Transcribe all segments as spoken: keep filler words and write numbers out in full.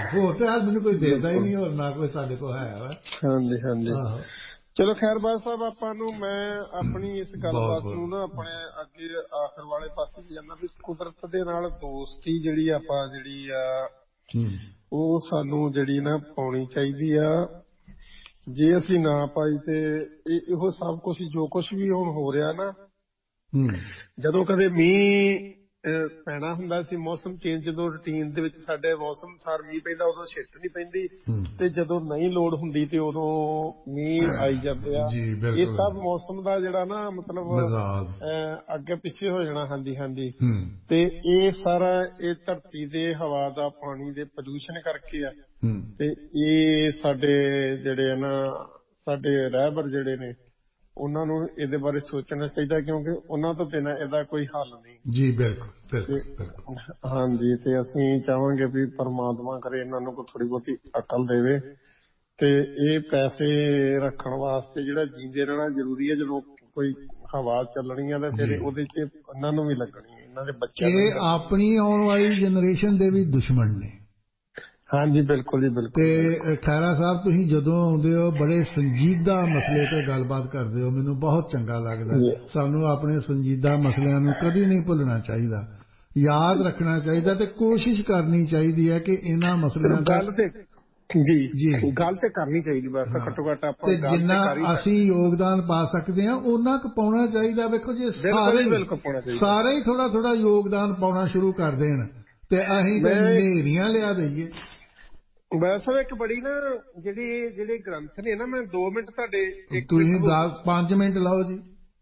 ਹੋਰ ਤੇ ਹਾਲ ਮੈਨੂੰ ਕੋਈ ਦੇਦਾ ਹੀ ਨਹੀਂ, ਹੋਰ ਨਾ ਕੋਈ ਸਾਡੇ ਕੋਲ ਹੈ ਵਾ। ਹਾਂਜੀ ਹਾਂਜੀ ਚਲੋ ਖੈਰ ਬਾਦ ਸਾਹਿਬ ਆਪਾਂ ਨੂੰ ਮੈਂ ਆਪਣੀ ਇਸ ਗੱਲਬਾਤ ਨੂੰ ਨਾ ਆਪਣੇ ਅੱਗੇ ਆਖਰ ਵਾਲੇ ਪਾਸੇ ਜਾਂਦਾ ਵੀ ਕੁਦਰਤ ਦੇ ਨਾਲ ਦੋਸਤੀ ਜਿਹੜੀ ਆਪਾਂ ਜਿਹੜੀ ਆ ਉਹ ਸਾਨੂੰ ਜਿਹੜੀ ਨਾ ਪਾਉਣੀ ਚਾਹੀਦੀ ਆ। ਜੇ ਅਸੀਂ ਨਾ ਪਾਈ ਤੇ ਇਹੋ ਸਭ ਕੁਛ ਜੋ ਕੁਛ ਵੀ ਹੁਣ ਹੋ ਰਿਹਾ ਨਾ, ਜਦੋਂ ਕਦੇ ਮੀਂਹ ਪੈਣਾ ਹੁੰਦਾ ਸੀ, ਮੌਸਮ ਚੇਂਜ ਜਦੋਂ ਰੂਟੀਨ ਦੇ ਵਿੱਚ ਸਾਡੇ ਮੌਸਮ ਅਨੁਸਾਰ ਮੀਂਹ ਪੈਂਦਾ ਉਦੋਂ ਛਿੱਟ ਨਹੀਂ ਪੈਂਦੀ, ਤੇ ਜਦੋਂ ਨਹੀਂ ਲੋੜ ਹੁੰਦੀ ਤੇ ਉਦੋਂ ਮੀਂਹ ਆਈ ਜਾਂਦੇ ਆ। ਇਹ ਸਭ ਮੌਸਮ ਦਾ ਜਿਹੜਾ ਨਾ ਮਤਲਬ ਅੱਗੇ ਪਿੱਛੇ ਹੋ ਜਾਣਾ। ਹਾਂਜੀ ਹਾਂਜੀ ਤੇ ਇਹ ਸਾਰਾ ਇਹ ਧਰਤੀ ਦੇ ਹਵਾ ਦਾ ਪਾਣੀ ਦੇ ਪ੍ਰਦੂਸ਼ਣ ਕਰਕੇ ਆ। ਤੇ ਇਹ ਸਾਡੇ ਜਿਹੜੇ ਆ ਨਾ ਸਾਡੇ ਰਹਿਬਰ ਜਿਹੜੇ ਨੇ ਉਹਨਾਂ ਨੂੰ ਇਹਦੇ ਬਾਰੇ ਸੋਚਣਾ ਚਾਹੀਦਾ, ਕਿਉਂਕਿ ਉਹਨਾਂ ਤੋਂ ਬਿਨਾਂ ਇਹਦਾ ਕੋਈ ਹੱਲ ਨਹੀਂ ਜੀ। ਬਿਲਕੁਲ ਹਾਂਜੀ ਤੇ ਅਸੀਂ ਚਾਹਾਂਗੇ ਵੀ ਪਰਮਾਤਮਾ ਕਰੇ ਇਹਨਾਂ ਨੂੰ ਕੋਈ ਥੋੜੀ ਬਹੁਤੀ ਅਕਲ ਦੇਵੇ ਤੇ ਇਹ ਪੈਸੇ ਰੱਖਣ ਵਾਸਤੇ ਜਿਹੜਾ ਜੀਂਦੇ ਰਹਿਣਾ ਜ਼ਰੂਰੀ ਹੈ। ਜਦੋਂ ਕੋਈ ਹਵਾ ਚੱਲਣੀ ਆ ਤੇ ਫਿਰ ਉਹਦੇ ਚ ਇਹਨਾਂ ਨੂੰ ਵੀ ਲੱਗਣੀ, ਇਹਨਾਂ ਦੇ ਬੱਚਿਆਂ ਨੂੰ। ਇਹ ਆਪਣੀ ਆਉਣ ਵਾਲੀ ਜਨਰੇਸ਼ਨ ਦੇ ਵੀ ਦੁਸ਼ਮਣ ਨੇ। ਹਾਂਜੀ ਬਿਲਕੁਲ ਜੀ ਬਿਲਕੁਲ। ਤੇ ਖਹਿਰਾ ਸਾਹਿਬ ਤੁਸੀਂ ਜਦੋਂ ਆਉਂਦੇ ਹੋ ਬੜੇ ਸੰਜੀਦਾ ਮਸਲੇ ਤੇ ਗੱਲਬਾਤ ਕਰਦੇ ਹੋ, ਮੈਨੂੰ ਬਹੁਤ ਚੰਗਾ ਲੱਗਦਾ। ਸਾਨੂੰ ਆਪਣੇ ਸੰਜੀਦਾ ਮਸਲਿਆਂ ਨੂੰ ਕਦੀ ਨਹੀਂ ਭੁੱਲਣਾ ਚਾਹੀਦਾ, ਯਾਦ ਰੱਖਣਾ ਚਾਹੀਦਾ ਤੇ ਕੋਸ਼ਿਸ਼ ਕਰਨੀ ਚਾਹੀਦੀ ਹੈ ਕਿ ਇਹਨਾਂ ਮਸਲਿਆਂ ਦਾ ਗੱਲ ਤੇ ਜੀ ਜੀ ਗੱਲ ਤੇ ਕਰਨੀ ਚਾਹੀਦੀ। ਬਸ ਘੱਟੋ ਘੱਟ ਆਪਾਂ ਤੇ ਜਿੰਨਾ ਅਸੀਂ ਯੋਗਦਾਨ ਪਾ ਸਕਦੇ ਹਾਂ ਉਹਨਾਂ ਕੁ ਪਾਉਣਾ ਚਾਹੀਦਾ। ਵੇਖੋ ਜੇ ਸਾਰੇ ਸਾਰੇ ਹੀ ਥੋੜਾ ਥੋੜਾ ਯੋਗਦਾਨ ਪਾਉਣਾ ਸ਼ੁਰੂ ਕਰ ਦੇਣ ਤੇ ਅਸੀਂ ਤੇ ਹਨੇਰੀਆਂ ਲਿਆ ਦਈਏ। ਵੈਸੇ ਇੱਕ ਬੜੀ ਨਾ ਜਿਹੜੀ ਜਿਹੜੇ ਗ੍ਰੰਥ ਨੇ ਨਾ, ਮੈਂ ਦੋ ਮਿੰਟ ਤੁਹਾਡੇ ਤੁਸੀਂ ਦਸ ਪੰਜ ਮਿੰਟ ਲਾਓ ਜੀ।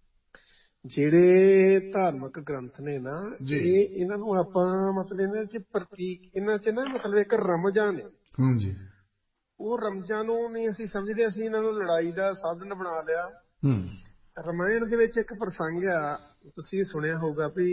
ਜਿਹੜੇ ਧਾਰਮਿਕ ਗ੍ਰੰਥ ਨੇ ਨਾ ਇਹ ਇਹਨਾਂ ਨੂੰ ਆਪਾਂ ਮਤਲਬ ਇਹਨਾਂ ਚ ਪ੍ਰਤੀਕ ਇਹਨਾਂ ਚ ਨਾ ਮਤਲਬ ਇੱਕ ਰਮਜ਼ਾਨ ਹੈ। ਹਾਂਜੀ ਉਹ ਰਮਜ਼ਾਨ ਨੂੰ ਨਹੀਂ ਅਸੀਂ ਸਮਝਦੇ, ਅਸੀਂ ਇਹਨਾਂ ਨੂੰ ਲੜਾਈ ਦਾ ਸਾਧਨ ਬਣਾ ਲਿਆ। ਰਮਾਇਣ ਦੇ ਵਿੱਚ ਇੱਕ ਪ੍ਰਸੰਗ ਆ, ਤੁਸੀਂ ਸੁਣਿਆ ਹੋਊਗਾ ਵੀ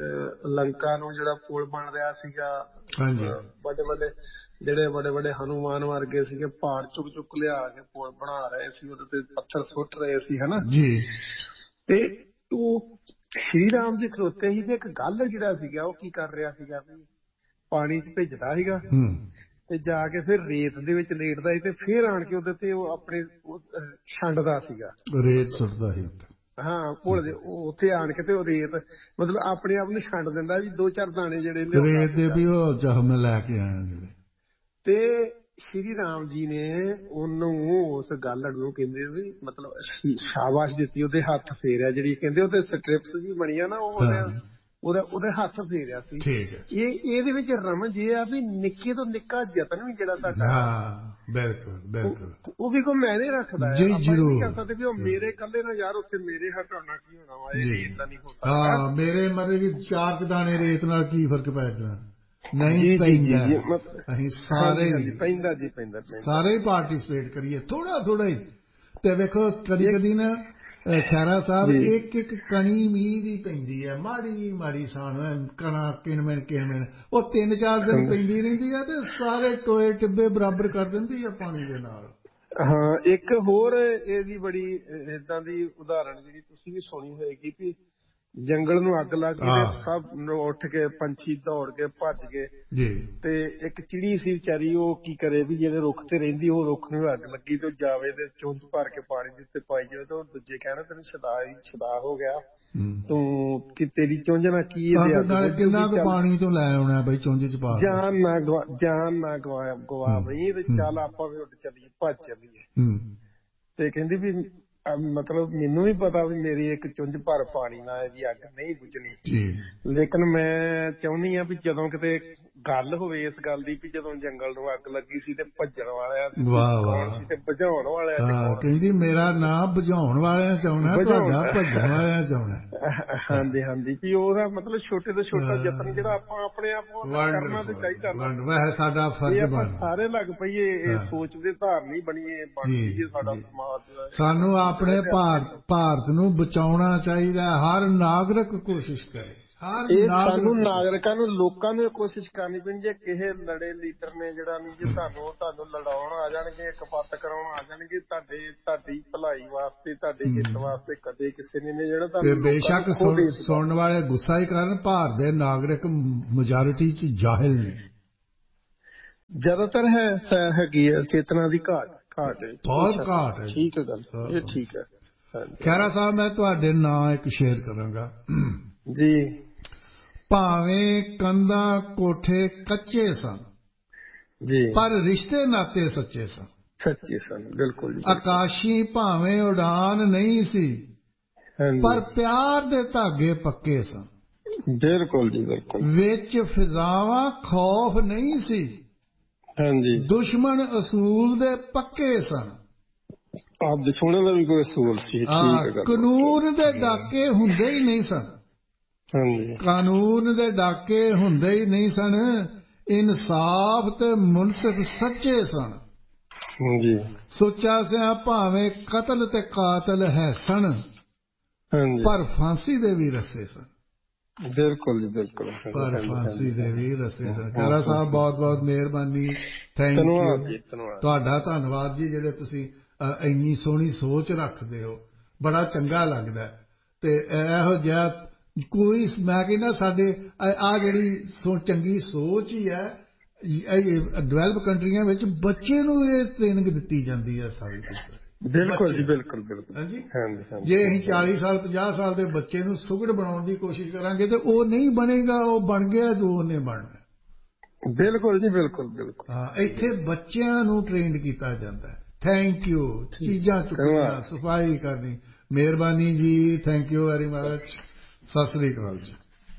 ਲੰਕਾ ਨੂੰ ਜਿਹੜਾ ਪੁਲ ਬਣ ਰਿਹਾ ਸੀਗਾ, ਵੱਡੇ ਵੱਡੇ ਜਿਹੜੇ ਵੱਡੇ ਵੱਡੇ ਹਨੂੰਮਾਨ ਵਰਗੇ ਸੀਗੇ ਪਹਾੜ ਚੁੱਕ ਚੁੱਕ ਲਿਆ ਕੇ ਪੁਲ ਬਣਾ ਰਹੇ ਸੀ, ਉਹਦੇ ਤੇ ਪੱਥਰ ਸੁੱਟ ਰਹੇ ਸੀ ਹਨਾ ਜੀ। ਤੇ ਉਹ ਸ਼੍ਰੀ ਰਾਮ ਜੀ ਖਲੋਤੇ ਸੀ ਤੇ ਇੱਕ ਗੱਲ ਜਿਹੜਾ ਸੀਗਾ ਉਹ ਕੀ ਕਰ ਰਿਹਾ ਸੀਗਾ ਵੀ ਪਾਣੀ ਚ ਭਿੱਜਦਾ ਸੀਗਾ ਤੇ ਜਾ ਕੇ ਫਿਰ ਰੇਤ ਦੇ ਵਿੱਚ ਲੇਟਦਾ ਸੀ ਤੇ ਫਿਰ ਆਣ ਕੇ ਉਹਦੇ ਤੇ ਉਹ ਆਪਣੇ ਛੰਡਦਾ ਸੀਗਾ, ਰੇਤ ਸੁੱਟਦਾ ਸੀ। ਹਾਂ ਪੁਲ ਦੇ ਉੱਥੇ ਆਣ ਕੇ ਤੇ ਉਹ ਰੇਤ ਮਤਲਬ ਆਪਣੇ ਆਪ ਨੂੰ ਛੰਡ ਦਿੰਦਾ ਵੀ ਦੋ ਚਾਰ ਦਾਣੇ ਜਿਹੜੇ ਰੇਤ ਦੇ ਵੀ ਉਹ ਜਹ ਮੈਂ ਲੈ ਕੇ ਆਇਆ ਜਿਹੜੇ। ਤੇ ਸ਼੍ਰੀ ਰਾਮ ਜੀ ਨੇ ਉਹਨੂੰ ਉਸ ਗੱਲ ਨੂੰ ਕਹਿੰਦੇ ਵੀ ਮਤਲਬ ਸ਼ਾਬਾਸ਼ ਦਿੱਤੀ, ਉਹਦੇ ਹੱਥ ਫੇਰਿਆ, ਜਿਹੜੀ ਕਹਿੰਦੇ ਉਹਦੇ ਸਟ੍ਰਿਪਸ ਜੀ ਬਣੀਆਂ ਨਾ ਉਹ ਉਹਦਾ ਉਹਦੇ ਹੱਥ ਫੇਰਿਆ ਸੀ। ਇਹ ਇਹਦੇ ਵਿੱਚ ਰਮਜ ਇਹ ਆ ਵੀ ਨਿੱਕੇ ਤੋਂ ਨਿੱਕਾ ਯਤਨ ਵੀ ਜਿਹੜਾ ਤੁਹਾਡਾ ਬਿਲਕੁਲ ਬਿਲਕੁਲ ਉਹ ਵੀ ਕੋਈ ਮੈਨੇ ਰੱਖਦਾ ਹੈ। ਆਪਾਂ ਇਹ ਨਹੀਂ ਕਰ ਸਕਦੇ ਵੀ ਉਹ ਮੇਰੇ ਇਕੱਲੇ ਨਾਲ ਯਾਰ ਉੱਥੇ ਮੇਰੇ ਹਟਾਉਣਾ ਕੀ ਹੋਣਾ ਵਾ, ਇਹ ਏਦਾਂ ਨਹੀਂ ਹੋ ਸਕਦਾ। ਹਾਂ ਮੇਰੇ ਮਤਲਬ ਚਾਰ ਦਾਣੇ ਰੇਤ ਨਾਲ ਕੀ ਫਰਕ ਪੈ ਜਾਣਾ, ਨਹੀਂ ਪੈਂਦਾ। ਅਸੀਂ ਸਾਰੇ ਪੈਂਦਾ ਜੀ ਪੈਂਦਾ ਸਾਰੇ ਹੀ ਪਾਰਟੀਸਪੇਟ ਕਰੀਏ ਥੋੜਾ ਥੋੜਾ ਹੀ। ਤੇ ਵੇਖੋ ਕਦੀ ਕਦੀ ਨਾ ਖਹਿਰਾ ਸਾਹਿਬ ਇੱਕ ਇੱਕ ਕਣੀ ਮੀਂਹ ਦੀ ਪੈਂਦੀ ਹੈ, ਮਾੜੀ ਮਾੜੀ ਸਾਣ ਕਣਾ ਕਿਣਮਿਣ ਕਿਣਮਿਣ, ਉਹ ਤਿੰਨ ਚਾਰ ਦਿਨ ਪੈਂਦੀ ਰਹਿੰਦੀ ਹੈ ਤੇ ਸਾਰੇ ਟੋਏ ਟਿੱਬੇ ਬਰਾਬਰ ਕਰ ਦਿੰਦੀ ਹੈ ਪਾਣੀ ਦੇ ਨਾਲ। ਹਾਂ ਇੱਕ ਹੋਰ ਇਹਦੀ ਬੜੀ ਏਦਾਂ ਦੀ ਉਦਾਹਰਣ ਜਿਹੜੀ ਤੁਸੀਂ ਵੀ ਸੁਣੀ ਹੋਏਗੀ ਵੀ ਜੰਗਲ ਨੂੰ ਅੱਗ ਲੱਗ ਗਈ ਤੇ ਸਭ ਉੱਠ ਕੇ ਪੰਛੀ ਦੌੜ ਕੇ ਭੱਜ ਗਏ ਤੇ ਇੱਕ ਚਿੜੀ ਸੀ ਵਿਚਾਰੀ, ਉਹ ਕੀ ਕਰੇ ਵੀ ਜਿਹੜੇ ਰੁੱਖ ਤੇ ਰਹਿੰਦੀ ਉਹ ਰੁੱਖ ਨੂੰ ਅੱਗ ਲੱਗੀ ਤੇ ਜਾਵੇ ਤੇ ਚੁੰਝ ਭਰ ਕੇ ਪਾਣੀ ਦੇ ਉੱਤੇ ਪਾਈ ਜਾਵੇ ਤੇ ਉਹ ਦੂਜੇ ਕਹਿਣਾ ਤੈਨੂੰ ਛਦਾ ਹੀ ਛਦਾ ਹੋ ਗਿਆ ਤੂੰ ਕਿ ਤੇਰੀ ਚੁੰਝ ਨਾਲ ਕੀ ਕਿੰਨਾ ਕੁ ਪਾਣੀ ਤੋਂ ਲੈ ਆਉਣਾ ਬਈ ਚੁੰਝ ਚ ਪਾ ਜਾਨ ਨਾ ਗਵਾ ਜਾਨ ਨਾ ਗਵਾ ਗਵਾ ਬਈ ਤੇ ਚੱਲ ਆਪਾਂ ਵੀ ਉੱਡ ਚੱਲੀਏ ਭੱਜ ਚੱਲੀਏ। ਤੇ ਕਹਿੰਦੀ ਵੀ ਮਤਲਬ ਮੈਨੂੰ ਵੀ ਪਤਾ ਵੀ ਮੇਰੀ ਇੱਕ ਚੁੰਝ ਭਰ ਪਾਣੀ ਨਾਲ ਇਹਦੀ ਅੱਗ ਨਹੀਂ ਬੁਝਣੀ, ਲੇਕਿਨ ਮੈਂ ਚਾਹੁੰਦੀ ਹਾਂ ਵੀ ਜਦੋਂ ਕਿਤੇ ਗੱਲ ਹੋਵੇ ਇਸ ਗੱਲ ਦੀ ਵੀ ਜਦੋਂ ਜੰਗਲ ਨੂੰ ਅੱਗ ਲੱਗੀ ਸੀ ਤੇ ਭੱਜਣ ਵਾਲਿਆਂ ਕੌਣ ਸੀ ਤੇ ਬੁਝਾਉਣ ਵਾਲਿਆਂ ਚ ਕੌਣ। ਕਹਿੰਦੀ ਮੇਰਾ ਨਾਂ ਬੁਝਾਉਣ ਵਾਲਿਆਂ ਚ ਆਉਣਾ, ਤੁਹਾਡਾ ਭੱਜਣ ਵਾਲਿਆਂ ਚ ਆਉਣਾ। ਹਾਂਜੀ ਹਾਂਜੀ ਵੀ ਉਹਦਾ ਮਤਲਬ ਛੋਟੇ ਤੋਂ ਛੋਟਾ ਯਤਨ ਜਿਹੜਾ ਆਪਾਂ ਆਪਣੇ ਆਪ ਕਰਨਾ ਤੇ ਚਾਹੀਦਾ ਨਾ, ਸਾਡਾ ਫਰਜ਼ ਆਪਾਂ ਸਾਰੇ ਲੱਗ ਪਈਏ ਇਹ ਸੋਚਦੇ ਧਾਰਨੀ ਬਣੀਏ ਬਣ ਜਾਈਏ ਸਾਡਾ ਸਮਾਜ। ਸਾਨੂੰ ਆਪਣੇ ਭਾਰਤ ਭਾਰਤ ਨੂੰ ਬਚਾਉਣਾ ਚਾਹੀਦਾ, ਹਰ ਨਾਗਰਿਕ ਕੋਸ਼ਿਸ਼ ਕਰੇ। ਇਹ ਸਾਨੂੰ ਨਾਗਰਿਕਾਂ ਨੂੰ ਲੋਕਾਂ ਨੂੰ ਕੋਸ਼ਿਸ਼ ਕਰਨੀ ਪੈਣੀ। ਜੇ ਕਿਸੇ ਲੜੇ ਲੀਡਰ ਨੇ ਜਿਹੜਾ ਨਹੀਂ ਜੇ ਤੁਹਾਨੂੰ ਤੁਹਾਨੂੰ ਲੜਾਉਣ ਆ ਜਾਣਗੇ, ਇੱਕ ਪੱਤ ਕਰਾਉਣ ਆ ਜਾਣਗੇ, ਤੁਹਾਡੇ ਤੁਹਾਡੀ ਭਲਾਈ ਵਾਸਤੇ ਤੁਹਾਡੇ ਹਿੱਤ ਵਾਸਤੇ ਕਦੇ ਕਿਸੇ ਨੇ ਜਿਹੜਾ ਤੁਹਾਨੂੰ ਬੇਸ਼ੱਕ ਸੁਣਨ ਵਾਲੇ ਗੁੱਸਾ ਹੀ ਕਰਨ, ਭਾਰਤ ਦੇ ਨਾਗਰਿਕ ਮੈਜੋਰਿਟੀ ਚ ਜਾਹਿਲ ਨੇ। ਜ਼ਿਆਦਾਤਰ ਹੈ ਹੈਗੀ ਹੈ ਚੇਤਨਾ ਦੀ ਘਾਟ ਘਾਟ ਬਹੁਤ ਘਾਟ ਹੈ। ਠੀਕ ਹੈ ਗੱਲ, ਇਹ ਠੀਕ ਹੈ। ਖਹਿਰਾ ਸਾਹਿਬ ਮੈਂ ਤੁਹਾਡੇ ਨਾਂ ਇੱਕ ਸ਼ੇਅਰ ਕਰਾਂਗਾ ਜੀ। ਭਾਵੇਂ ਕੰਧਾਂ ਕੋਠੇ ਕੱਚੇ ਸਨ ਜੀ, ਪਰ ਰਿਸ਼ਤੇ ਨਾਤੇ ਸੱਚੇ ਸਨ। ਸੱਚੇ ਸਨ, ਬਿਲਕੁਲ ਜੀ। ਆਕਾਸ਼ੀ ਭਾਵੇਂ ਉਡਾਨ ਨਹੀਂ ਸੀ, ਪਰ ਪਿਆਰ ਦੇ ਧਾਗੇ ਪੱਕੇ ਸਨ। ਬਿਲਕੁਲ ਜੀ, ਬਿਲਕੁਲ। ਵਿੱਚ ਫਿਜ਼ਾਵਾਂ ਖੌਫ ਨਹੀਂ ਸੀ, ਹਾਂਜੀ। ਦੁਸ਼ਮਣ ਅਸੂਲ ਦੇ ਪੱਕੇ ਸਨ। ਆਪ ਦੁਸ਼ਮਣਾਂ ਦਾ ਵੀ ਕੋਈ ਅਸੂਲ ਸੀ। ਕਾਨੂੰਨ ਦੇ ਡਾਕੇ ਹੁੰਦੇ ਹੀ ਨਹੀਂ ਸਨ। ਹਾਂਜੀ, ਕਾਨੂੰਨ ਦੇ ਡਾਕੇ ਹੁੰਦੇ ਹੀ ਨਹੀਂ ਸਨ। ਇਨਸਾਫ ਤੇ ਮੁਨਸਿਫ ਸੱਚੇ ਸਨ। ਜੀ। ਸੋਚਾ ਸਿਆ ਭਾਵੇਂ ਕਤਲ ਤੇ ਕਾਤਲ ਹੈ ਸਨ, ਪਰ ਫਾਂਸੀ ਦੇ ਵੀ ਰਸੇ ਸਨ। ਬਿਲਕੁਲ ਜੀ, ਬਿਲਕੁਲ। ਪਰ ਫਾਂਸੀ ਦੇ ਵੀ ਰਸੇ ਸਨ। ਖਹਿਰਾ ਸਾਹਿਬ ਬਹੁਤ ਬਹੁਤ ਮਿਹਰਬਾਨੀ, ਥੈਂਕ ਯੂ, ਤੁਹਾਡਾ ਧੰਨਵਾਦ ਜੀ, ਜਿਹੜੇ ਤੁਸੀਂ ਇੰਨੀ ਸੋਹਣੀ ਸੋਚ ਰੱਖਦੇ ਹੋ, ਬੜਾ ਚੰਗਾ ਲੱਗਦਾ। ਤੇ ਇਹੋ ਜਿਹਾ ਕੋਈ, ਮੈਂ ਕਹਿੰਦਾ ਸਾਡੇ ਆਹ ਜਿਹੜੀ ਸੋ ਚੰਗੀ ਸੋਚ ਹੀ ਹੈ, ਡਿਵੈਲਪ ਕੰਟਰੀਆਂ ਵਿੱਚ ਬੱਚੇ ਨੂੰ ਇਹ ਟ੍ਰੇਨਿੰਗ ਦਿੱਤੀ ਜਾਂਦੀ ਹੈ ਸਾਰੀ ਕੁਛ। ਬਿਲਕੁਲ ਜੀ, ਬਿਲਕੁਲ ਬਿਲਕੁਲ। ਹਾਂਜੀ, ਜੇ ਅਸੀਂ ਚਾਲੀ ਸਾਲ ਪੰਜਾਹ ਸਾਲ ਦੇ ਬੱਚੇ ਨੂੰ ਸੁਘੜ ਬਣਾਉਣ ਦੀ ਕੋਸ਼ਿਸ਼ ਕਰਾਂਗੇ ਤੇ ਉਹ ਨਹੀਂ ਬਣੇਗਾ, ਉਹ ਬਣ ਗਿਆ ਜੋ ਉਹਨੇ ਬਣਨਾ। ਬਿਲਕੁਲ ਜੀ, ਬਿਲਕੁਲ ਬਿਲਕੁਲ। ਹਾਂ, ਇੱਥੇ ਬੱਚਿਆਂ ਨੂੰ ਟ੍ਰੇਨਡ ਕੀਤਾ ਜਾਂਦਾ ਹੈ। Thank you. ਚੀਜ਼ਾਂ ਚੁੱਕਣੀਆਂ, ਸਫਾਈ ਕਰਨੀ, ਮਿਹਰਬਾਨੀ ਜੀ, thank you very much. Sat Sri ਅਕਾਲ ਜੀ।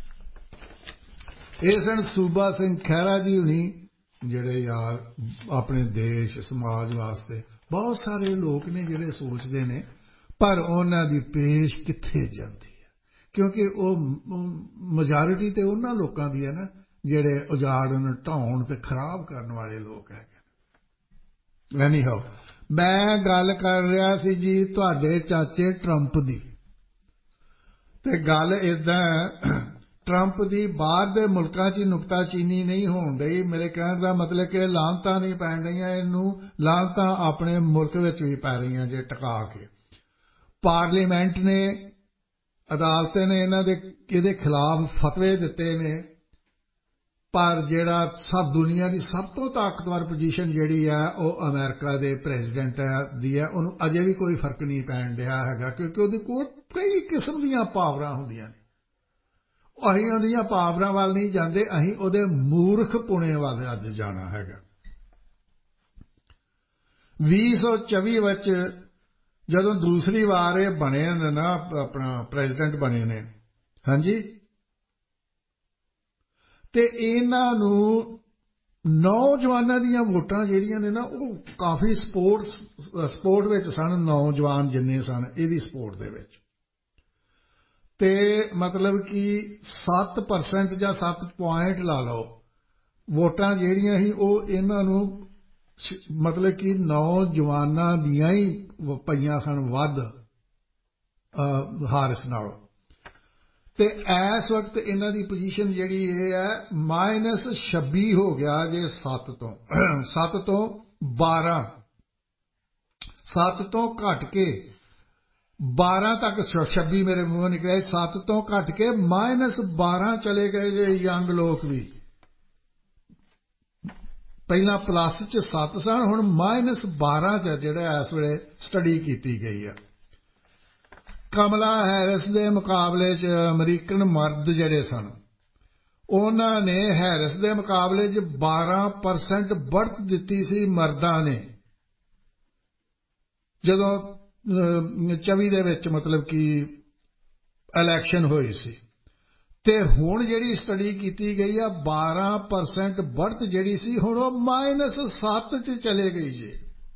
ਇਹ ਸਨ ਸੂਬਾ ਸਿੰਘ ਖਹਿਰਾ ਜੀ ਹੁਣੀ, ਜਿਹੜੇ ਯਾਰ ਆਪਣੇ ਦੇਸ਼ ਸਮਾਜ ਵਾਸਤੇ ਬਹੁਤ ਸਾਰੇ ਲੋਕ ਨੇ ਜਿਹੜੇ ਸੋਚਦੇ ਨੇ, ਪਰ ਉਹਨਾਂ ਦੀ ਪੇਸ਼ ਕਿੱਥੇ ਜਾਂਦੀ ਹੈ, ਕਿਉਂਕਿ ਉਹ ਮੈਜੋਰਿਟੀ ਤੇ ਉਹਨਾਂ ਲੋਕਾਂ ਦੀ ਹੈ ਨਾ ਜਿਹੜੇ ਉਜਾੜਨ, ਢਾਉਣ ਤੇ ਖਰਾਬ ਕਰਨ ਵਾਲੇ ਲੋਕ ਹੈਗੇ। ਐਨੀ ਹਾਓ, ਮੈਂ ਗੱਲ ਕਰ ਰਿਹਾ ਸੀ ਜੀ ਤੁਹਾਡੇ ਚਾਚੇ ਟਰੰਪ ਦੀ, ਤੇ ਗੱਲ ਏਦਾਂ, ਟਰੰਪ ਦੀ ਬਾਹਰ ਦੇ ਮੁਲਕਾਂ 'ਚ ਨੁਕਤਾਚੀਨੀ ਨਹੀਂ ਹੋਣ ਡਈ। ਮੇਰੇ ਕਹਿਣ ਦਾ ਮਤਲਬ ਕਿ ਲਾਹਨਤਾਂ ਨਹੀਂ ਪੈਣ ਰਹੀਆਂ, ਇਹਨੂੰ ਲਾਹਨਤਾਂ ਆਪਣੇ ਮੁਲਕ ਵਿੱਚ ਵੀ ਪੈ ਰਹੀਆਂ ਜੇ ਟਿਕਾ ਕੇ। ਪਾਰਲੀਮੈਂਟ ਨੇ, ਅਦਾਲਤ ਨੇ ਇਹਨਾਂ ਦੇ ਇਹਦੇ ਖਿਲਾਫ ਫਤਵੇ ਦਿੱਤੇ ਨੇ, ਪਰ ਜਿਹੜਾ ਸਭ ਦੁਨੀਆ ਦੀ ਸਭ ਤੋਂ ਤਾਕਤਵਰ ਪੋਜੀਸ਼ਨ ਜਿਹੜੀ ਹੈ ਉਹ ਅਮਰੀਕਾ ਦੇ ਪ੍ਰੈਜ਼ੀਡੈਂਟ ਦੀ ਹੈ, ਉਹਨੂੰ ਅਜੇ ਵੀ ਕੋਈ ਫਰਕ ਨਹੀਂ ਪੈਣ ਡਿਆ ਹੈਗਾ, ਕਿਉਂਕਿ ਉਹਦੇ ਕੋਲ ਕਈ ਕਿਸਮ ਦੀਆਂ ਪਾਵਰਾਂ ਹੁੰਦੀਆਂ ਨੇ। ਅਸੀਂ ਉਹਦੀਆਂ ਪਾਵਰਾਂ ਵੱਲ ਨਹੀਂ ਜਾਂਦੇ, ਅਸੀਂ ਉਹਦੇ ਮੂਰਖ ਪੁਣੇ ਵੱਲ ਅੱਜ ਜਾਣਾ ਹੈਗਾ। ਵੀਹ ਸੌ ਚੌਵੀ ਵਿੱਚ ਜਦੋਂ ਦੂਸਰੀ ਵਾਰ ਇਹ ਬਣੇ ਨੇ ਨਾ, ਆਪਣਾ ਪ੍ਰੈਜ਼ੀਡੈਂਟ ਬਣੇ ਨੇ, ਹਾਂਜੀ, ਤੇ ਇਹਨਾਂ ਨੂੰ ਨੌਜਵਾਨਾਂ ਦੀਆਂ ਵੋਟਾਂ ਜਿਹੜੀਆਂ ਨੇ ਨਾ, ਉਹ ਕਾਫੀ ਸਪੋਰਟਸ ਸਪੋਰਟ ਵਿੱਚ ਸਨ। ਨੌਜਵਾਨ ਜਿੰਨੇ ਸਨ ਇਹਦੀ ਸਪੋਰਟ ਦੇ ਵਿੱਚ, ਤੇ ਮਤਲਬ ਕਿ ਸੱਤ ਪਰਸੈਂਟ ਜਾਂ ਸੱਤ ਪੁਆਇੰਟ ਲਾ ਲਓ, ਵੋਟਾਂ ਜਿਹੜੀਆਂ ਸੀ ਉਹ ਇਹਨਾਂ ਨੂੰ ਮਤਲਬ ਕਿ ਨੌਜਵਾਨਾਂ ਦੀਆਂ ਹੀ ਪਈਆਂ ਸਨ ਵੱਧ ਹਾਰਿਸ ਨਾਲੋਂ। ਤੇ ਇਸ ਵਕਤ ਇਹਨਾਂ ਦੀ ਪੋਜੀਸ਼ਨ ਜਿਹੜੀ ਇਹ ਹੈ, ਮਾਈਨਸ ਛੱਬੀ ਹੋ ਗਿਆ ਜੇ ਸੱਤ ਤੋਂ ਸੱਤ ਤੋਂ ਬਾਰਾਂ, ਸੱਤ ਤੋਂ ਘਟ ਕੇ ਬਾਰਾਂ ਤੱਕ, ਛੱਬੀ ਮੇਰੇ ਮੂੰਹੋਂ ਨਿਕਲਿਆ, ਸੱਤ ਤੋਂ ਘਟ ਕੇ ਮਾਈਨਸ ਬਾਰਾਂ ਚਲੇ ਗਏ ਜੇ ਯੰਗ ਲੋਕ ਵੀ। ਪਹਿਲਾਂ ਪਲੱਸ ਚ ਸੱਤ ਸਨ, ਹੁਣ ਮਾਈਨਸ ਬਾਰਾਂ ਚ ਜਿਹੜਾ ਇਸ ਵੇਲੇ ਸਟੱਡੀ ਕੀਤੀ ਗਈ ਹੈ। ਕਮਲਾ ਹੈਰਿਸ ਦੇ ਮੁਕਾਬਲੇ ਚ ਅਮਰੀਕਨ ਮਰਦ ਜਿਹੜੇ ਸਨ, ਉਹਨਾਂ ਨੇ ਹੈਰਿਸ ਦੇ ਮੁਕਾਬਲੇ ਚ ਬਾਰਾਂ ਪਰਸੈਂਟ ਬੜ੍ਹਤ ਦਿੱਤੀ ਸੀ ਮਰਦਾਂ ਨੇ, ਜਦੋਂ ਚੌਵੀ ਦੇ ਵਿੱਚ ਮਤਲਬ ਕਿ ਇਲੈਕਸ਼ਨ ਹੋਈ ਸੀ। ਤੇ ਹੁਣ ਜਿਹੜੀ ਸਟੱਡੀ ਕੀਤੀ ਗਈ ਆ, ਬਾਰਾਂ ਪਰਸੈਂਟ ਬੜ੍ਹਤ ਜਿਹੜੀ ਸੀ ਹੁਣ ਉਹ ਮਾਈਨਸ ਸੱਤ ਚ ਚਲੇ ਗਈ ਜੀ।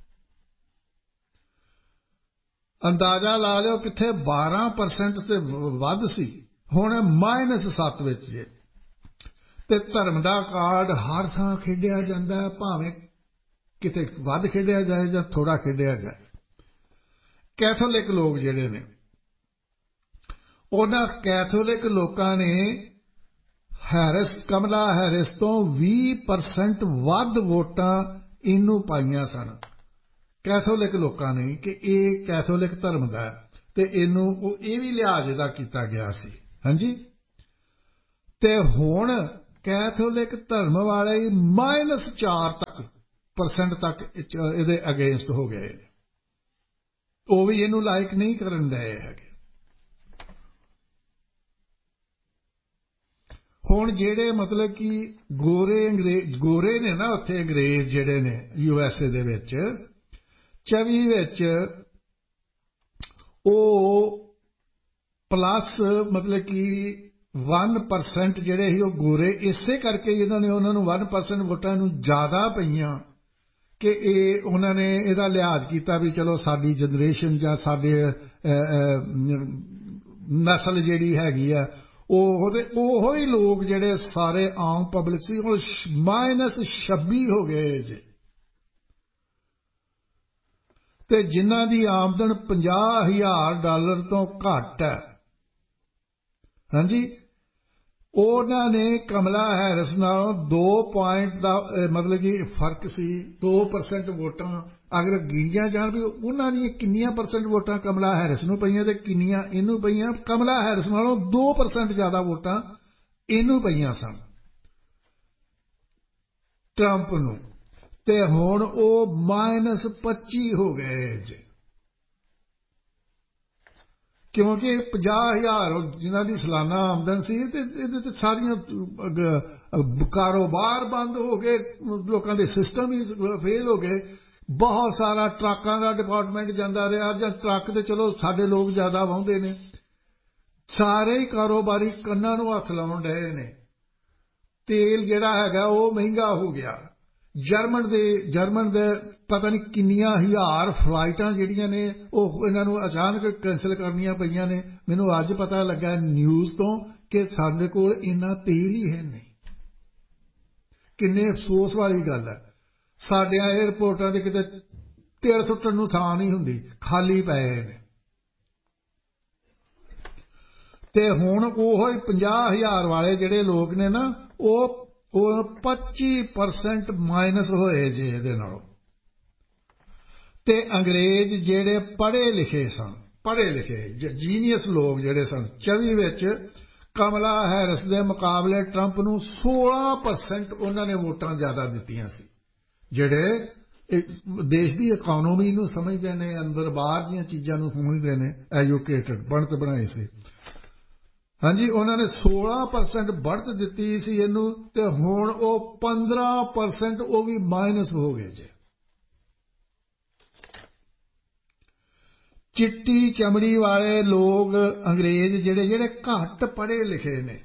ਅੰਦਾਜ਼ਾ ਲਾ ਲਿਓ ਕਿੱਥੇ ਬਾਰਾਂ ਪਰਸੈਂਟ ਤੇ ਵੱਧ ਸੀ, ਹੁਣ ਮਾਈਨਸ ਸੱਤ ਵਿੱਚ ਜੇ। ਤੇ ਧਰਮ ਦਾ ਕਾਰਡ ਹਰ ਥਾਂ ਖੇਡਿਆ ਜਾਂਦਾ, ਭਾਵੇਂ ਕਿਤੇ ਵੱਧ ਖੇਡਿਆ ਜਾਏ ਜਾਂ ਥੋੜਾ ਖੇਡਿਆ ਜਾਏ। ਕੈਥੋਲਿਕ ਲੋਕ ਜਿਹੜੇ ਨੇ, ਉਹਨਾਂ ਕੈਥੋਲਿਕ ਲੋਕਾਂ ਨੇ ਹੈਰਿਸ, ਕਮਲਾ ਹੈਰਿਸ ਤੋਂ ਵੀਹ ਪਰਸੈਂਟ ਵੱਧ ਵੋਟਾਂ ਇਹਨੂੰ ਪਾਈਆਂ ਸਨ, ਕੈਥੋਲਿਕ ਲੋਕਾਂ ਨੇ, ਕਿ ਇਹ ਕੈਥੋਲਿਕ ਧਰਮ ਦਾ ਤੇ ਇਹਨੂੰ ਉਹ ਇਹ ਵੀ ਲਿਹਾਜ਼ ਦਾ ਕੀਤਾ ਗਿਆ ਸੀ। ਹਾਂਜੀ, ਤੇ ਹੁਣ ਕੈਥੋਲਿਕ ਧਰਮ ਵਾਲੇ ਮਾਈਨਸ ਚਾਰ ਤੱਕ ਪਰਸੈਂਟ ਤੱਕ ਇਹਦੇ ਅਗੇਂਸਟ ਹੋ ਗਏ ਨੇ, ਉਹ ਵੀ ਇਹਨੂੰ ਲਾਇਕ ਨਹੀਂ ਕਰਨ ਡਏ ਹੈਗੇ। ਹੁਣ ਜਿਹੜੇ ਮਤਲਬ ਕਿ ਗੋਰੇ ਅੰਗਰੇਜ਼ ਗੋਰੇ ਨੇ ਨਾ ਉੱਥੇ ਅੰਗਰੇਜ਼ ਜਿਹੜੇ ਨੇ ਯੂ ਐਸ ਏ ਦੇ ਵਿੱਚ ਚੌਵੀ ਵਿੱਚ ਉਹ ਪਲੱਸ ਮਤਲਬ ਕਿ ਵਨ ਪਰਸੈਂਟ ਜਿਹੜੇ ਸੀ ਉਹ ਗੋਰੇ, ਇਸੇ ਕਰਕੇ ਇਹਨਾਂ ਨੇ ਉਹਨਾਂ ਨੂੰ ਵਨ ਪਰਸੈਂਟ ਵੋਟਾਂ ਨੂੰ ਜ਼ਿਆਦਾ ਪਈਆਂ ਕਿ ਇਹ ਉਹਨਾਂ ਨੇ ਇਹਦਾ ਲਿਹਾਜ਼ ਕੀਤਾ ਵੀ ਚਲੋ ਸਾਡੀ ਜਨਰੇਸ਼ਨ ਜਾਂ ਸਾਡੇ ਨਸਲ ਜਿਹੜੀ ਹੈਗੀ ਆ ਉਹ ਉਹੋ ਹੀ ਲੋਕ ਜਿਹੜੇ ਸਾਰੇ ਆਮ ਪਬਲਿਕ ਸੀ ਹੁਣ ਮਾਈਨਸ ਛੱਬੀ ਹੋ ਗਏ ਜੇ, ਤੇ ਜਿਨ੍ਹਾਂ ਦੀ ਆਮਦਨ ਪੰਜਾਹ ਹਜ਼ਾਰ ਡਾਲਰ ਤੋਂ ਘੱਟ ਹੈ, ਹਾਂਜੀ, ਉਹਨਾਂ ਨੇ ਕਮਲਾ ਹੈਰਿਸ ਨਾਲੋਂ ਦੋ ਪੁਆਇੰਟ ਦਾ ਮਤਲਬ ਕਿ ਫਰਕ ਸੀ, ਦੋ ਪਰਸੈਂਟ ਵੋਟਾਂ ਅਗਰ ਗਿਣੀਆਂ ਜਾਣ ਵੀ ਉਹਨਾਂ ਦੀਆਂ ਕਿੰਨੀਆਂ ਪਰਸੈਂਟ ਵੋਟਾਂ ਕਮਲਾ ਹੈਰਿਸ ਨੂੰ ਪਈਆਂ ਤੇ ਕਿੰਨੀਆਂ ਇਹਨੂੰ ਪਈਆਂ, ਕਮਲਾ ਹੈਰਿਸ ਨਾਲੋਂ ਦੋ ਪਰਸੈਂਟ ਜ਼ਿਆਦਾ ਵੋਟਾਂ ਇਹਨੂੰ ਪਈਆਂ ਸਨ ਟਰੰਪ ਨੂੰ, ਤੇ ਹੁਣ ਉਹ ਮਾਈਨਸ ਪੱਚੀ ਹੋ ਗਏ ਜੇ, ਕਿਉਂਕਿ ਪੰਜਾਹ ਹਜ਼ਾਰ ਜਿਨ੍ਹਾਂ ਦੀ ਸਾਲਾਨਾ ਆਮਦਨ ਸੀ ਤੇ ਇਹਦੇ ਤੇ ਸਾਰੀਆਂ ਕਾਰੋਬਾਰ ਬੰਦ ਹੋ ਗਏ, ਲੋਕਾਂ ਦੇ ਸਿਸਟਮ ਹੀ ਫੇਲ ਹੋ ਗਏ। ਬਹੁਤ ਸਾਰਾ ਟਰੱਕਾਂ ਦਾ ਡਿਪਾਰਟਮੈਂਟ ਜਾਂਦਾ ਰਿਹਾ, ਜਾਂ ਟਰੱਕ ਤੇ ਚਲੋ ਸਾਡੇ ਲੋਕ ਜ਼ਿਆਦਾ ਵਾਹੁੰਦੇ ਨੇ, ਸਾਰੇ ਹੀ ਕਾਰੋਬਾਰੀ ਕੰਨਾਂ ਨੂੰ ਹੱਥ ਲਾਉਣ ਡਏ ਨੇ। ਤੇਲ ਜਿਹੜਾ ਹੈਗਾ ਉਹ ਮਹਿੰਗਾ ਹੋ ਗਿਆ। ਜਰਮਨ ਦੇ ਜਰਮਨ ਦੇ ਪਤਾ ਨਹੀਂ ਕਿੰਨੀਆਂ ਹਜ਼ਾਰ ਫਲਾਈਟਾਂ ਜਿਹੜੀਆਂ ਨੇ ਉਹ ਇਹਨਾਂ ਨੂੰ ਅਚਾਨਕ ਕੈਂਸਲ ਕਰਨੀਆਂ ਪਈਆਂ ਨੇ। ਮੈਨੂੰ ਅੱਜ ਪਤਾ ਲੱਗਾ ਨਿਊਜ਼ ਤੋਂ ਕਿ ਸਾਡੇ ਕੋਲ ਇੰਨਾ ਤੇਲ ਹੀ ਹੈ ਨਹੀਂ। ਕਿੰਨੇ ਅਫਸੋਸ ਵਾਲੀ ਗੱਲ ਹੈ, ਸਾਡਿਆਂ ਏਅਰਪੋਰਟਾਂ ਦੇ ਕਿਤੇ ਤੇਲ ਸੁੱਟਣ ਨੂੰ ਥਾਂ ਨਹੀਂ ਹੁੰਦੀ, ਖਾਲੀ ਪਏ ਨੇ। ਤੇ ਹੁਣ ਉਹ ਪੰਜਾਹ ਹਜ਼ਾਰ ਵਾਲੇ ਜਿਹੜੇ ਲੋਕ ਨੇ ਨਾ ਉਹ ਉਹ ਪੱਚੀ ਪਰਸੈਂਟ ਮਾਈਨਸ ਹੋਏ ਜੇ ਇਹਦੇ ਨਾਲੋਂ। ਤੇ ਅੰਗਰੇਜ਼ ਜਿਹੜੇ ਪੜ੍ਹੇ ਲਿਖੇ ਸਨ, ਪੜ੍ਹੇ ਲਿਖੇ ਜੀਨੀਅਸ ਲੋਕ ਜਿਹੜੇ ਸਨ, ਚੌਵੀ ਵਿੱਚ ਕਮਲਾ ਹੈਰਿਸ ਦੇ ਮੁਕਾਬਲੇ ਟਰੰਪ ਨੂੰ ਸੋਲਾਂ ਪਰਸੈਂਟ ਉਹਨਾਂ ਨੇ ਵੋਟਾਂ ਜ਼ਿਆਦਾ ਦਿੱਤੀਆਂ ਸੀ। ਜਿਹੜੇ ਦੇਸ਼ ਦੀ ਇਕਨੋਮੀ ਨੂੰ ਸਮਝਦੇ ਨੇ, ਅੰਦਰ ਬਾਹਰ ਦੀਆਂ ਚੀਜ਼ਾਂ ਨੂੰ ਸਮਝਦੇ ਨੇ, ਐਜੂਕੇਟਡ ਬਣਤ ਬਣਾਈ ਸੀ, ਹਾਂਜੀ, ਉਹਨਾਂ ਨੇ ਸੋਲਾਂ ਪਰਸੈਂਟ बढ़त ਦਿੱਤੀ ਸੀ ਇਹਨੂੰ, ਤੇ ਹੁਣ ਉਹ ਪੰਦਰਾਂ ਪਰਸੈਂਟ ਉਹ ਵੀ ਮਾਈਨਸ ਹੋ ਗਏ ਜੇ। ਚਿੱਟੀ ਚਮੜੀ ਵਾਲੇ ਲੋਕ ਅੰਗਰੇਜ਼ ਜਿਹੜੇ ਜਿਹੜੇ ਘੱਟ ਪੜ੍ਹੇ ਲਿਖੇ ਨੇ,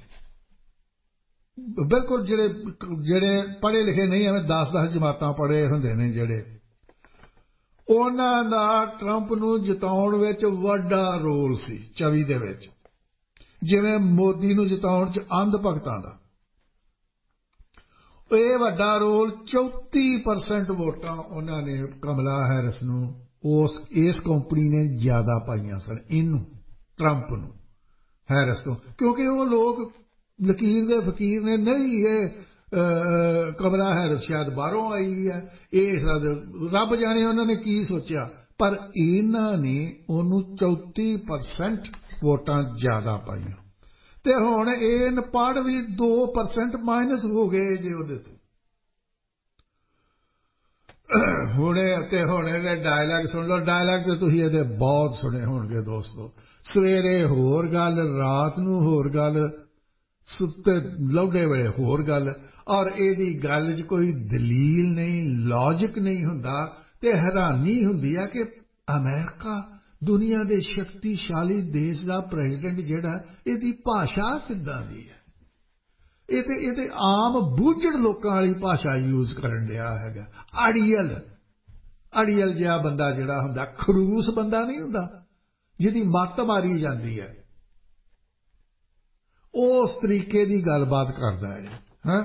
ਬਿਲਕੁਲ ਜਿਹੜੇ ਜਿਹੜੇ ਪੜ੍ਹੇ ਲਿਖੇ ਨਹੀਂ, ਐਵੇਂ ਦਸ ਦਸ ਜਮਾਤਾਂ ਪੜ੍ਹੇ ਹੁੰਦੇ ਨੇ ਜਿਹੜੇ, ਉਹਨਾਂ ਦਾ ਟਰੰਪ ਨੂੰ ਜਿਤਾਉਣ ਵਿੱਚ ਵੱਡਾ ਰੋਲ ਸੀ ਚੌਵੀ ਦੇ ਵਿੱਚ, ਜਿਵੇਂ ਮੋਦੀ ਨੂੰ ਜਿਤਾਉਣ 'ਚ ਅੰਧ ਭਗਤਾਂ ਦਾ। ਇਹ ਵੱਡਾ ਰੋਲ ਚੌਂਤੀ ਪਰਸੈਂਟ ਵੋਟਾਂ ਉਹਨਾਂ ਨੇ ਕਮਲਾ ਹੈਰਿਸ ਨੂੰ ਉਸ ਇਸ ਕੰਪਨੀ ਨੇ ਜ਼ਿਆਦਾ ਪਾਈਆਂ ਸਨ, ਇਹਨੂੰ ਟਰੰਪ ਨੂੰ ਹੈਰਿਸ ਤੋਂ, ਕਿਉਂਕਿ ਉਹ ਲੋਕ ਲਕੀਰ ਦੇ ਫਕੀਰ ਨੇ। ਨਹੀਂ, ਇਹ ਕਮਲਾ ਹੈਰਿਸ ਸ਼ਾਇਦ ਬਾਹਰੋਂ ਆਈ ਹੈ, ਇਹ ਰੱਬ ਜਾਣੇ ਉਹਨਾਂ ਨੇ ਕੀ ਸੋਚਿਆ, ਪਰ ਇਹਨਾਂ ਨੇ ਉਹਨੂੰ ਚੌਂਤੀ ਪਰਸੈਂਟ ਵੋਟਾਂ ਜ਼ਿਆਦਾ ਪਾਈਆਂ। ਤੇ ਹੁਣ ਇਹ ਪੜ ਵੀ ਦੋ ਪਰਸੈਂਟ ਮਾਈਨਸ ਹੋ ਗਏ ਜੇ ਉਹਦੇ ਤੋਂ। ਹੁਣੇ ਤੇ ਹੁਣ ਇਹਦੇ ਡਾਇਲਾਗ ਸੁਣ ਲਓ, ਡਾਇਲਾਗ ਤੇ ਤੁਸੀਂ ਇਹਦੇ ਬਹੁਤ ਸੁਣੇ ਹੋਣਗੇ ਦੋਸਤੋ। ਸਵੇਰੇ ਹੋਰ ਗੱਲ, ਰਾਤ ਨੂੰ ਹੋਰ ਗੱਲ, ਸੁੱਤੇ ਲੌਡੇ ਵੇਲੇ ਹੋਰ ਗੱਲ, ਔਰ ਇਹਦੀ ਗੱਲ 'ਚ ਕੋਈ ਦਲੀਲ ਨਹੀਂ, ਲੌਜਿਕ ਨਹੀਂ ਹੁੰਦਾ। ਤੇ ਹੈਰਾਨੀ ਹੁੰਦੀ ਆ ਕਿ ਅਮਰੀਕਾ ਦੁਨੀਆ ਦੇ ਸ਼ਕਤੀਸ਼ਾਲੀ ਦੇਸ਼ ਦਾ ਪ੍ਰੈਜ਼ੀਡੈਂਟ ਜਿਹੜਾ, ਇਹਦੀ ਭਾਸ਼ਾ ਕਿੱਦਾਂ ਦੀ ਹੈ। ਇਹ ਤੇ ਇਹ ਤੇ ਆਮ ਬੂਝੜ ਲੋਕਾਂ ਵਾਲੀ ਭਾਸ਼ਾ ਯੂਜ਼ ਕਰਨ ਡਿਆ ਹੈਗਾ। ਅੜੀਅਲ ਅੜੀਅਲ ਜਿਹਾ ਬੰਦਾ ਜਿਹੜਾ ਹੁੰਦਾ, ਖੜੂਸ ਬੰਦਾ ਨਹੀਂ ਹੁੰਦਾ ਜਿਹਦੀ ਮੱਤ ਮਾਰੀ ਜਾਂਦੀ ਹੈ, ਉਸ ਤਰੀਕੇ ਦੀ ਗੱਲਬਾਤ ਕਰਦਾ ਹੈ। ਹਾਂ,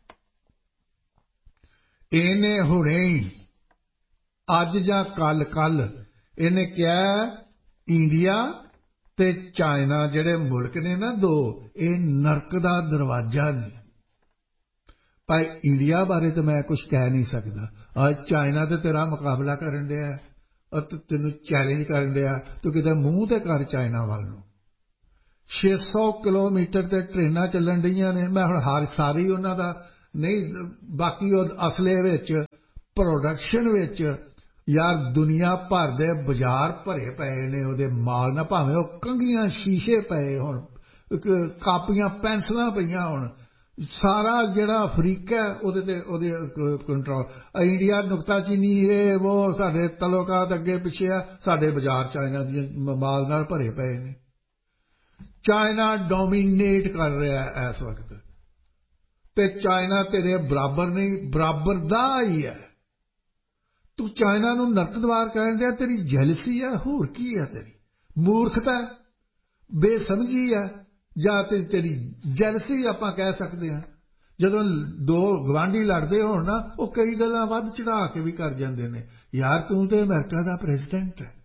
ਇਹਨੇ ਹੁਣੇ ਹੀ ਅੱਜ ਜਾਂ ਕੱਲ ਕੱਲ ਇਹਨੇ ਕਿਹਾ ਇੰਡੀਆ ਤੇ ਚਾਈਨਾ ਜਿਹੜੇ ਮੁਲਕ ਨੇ ਨਾ ਦੋ, ਇਹ ਨਰਕ ਦਾ ਦਰਵਾਜ਼ਾ ਨੇ। ਭਾਈ ਇੰਡੀਆ ਬਾਰੇ ਤਾਂ ਮੈਂ ਕੁਝ ਕਹਿ ਨਹੀਂ ਸਕਦਾ, ਅੱਜ ਚਾਈਨਾ ਤੇ ਤੇਰਾ ਮੁਕਾਬਲਾ ਕਰਨ ਡਿਆ ਔਰ ਤੈਨੂੰ ਚੈਲੰਜ ਕਰਨ ਡਿਆ, ਤੂੰ ਕਿਤੇ ਮੂੰਹ ਤੇ ਕਰ ਚਾਈਨਾ ਵੱਲ ਨੂੰ। छे सौ किलोमीटर ते ट्रेनां ਚੱਲਣ ਡੀਆਂ ਨੇ। मैं ਹੁਣ हर सारी उन्हां दा नहीं, बाकी असले विच प्रोडक्शन विच यार दुनिया भर दे बाजार भरे पए ने ਉਹਦੇ माल ना, भावें ਉਹ कंघियां शीशे पए हुण, कापियां पेंसिलां पईयां हुण, सारा जिहड़ा अफ्रीका ਉਹਦੇ ਤੇ ਉਹਦੇ कंट्रोल। इंडिया नुकताचीनी ਇਹ वो साडे तलोकात अगे पिछे आ, साडे बाजार चाइना दी माल नाल भरे पए ने। चाइना डोमीनेट कर रहा है इस वक्त, ते चाइना तेरे बराबर नहीं, बराबर दा ही है। तू चाइना नूं नरकद्वार कहण दिया, तेरी जैलसी है, होर की है? तेरी मूर्खता, बेसमझी है, जां ते तेरी जैलसी आपां कह सकते हैं। जदों दो गवांढी लड़दे होण ना, वो कई गल्लां वध चढ़ा के भी कर जांदे ने। यार तू ते अमेरिका दा प्रेजिडेंट है,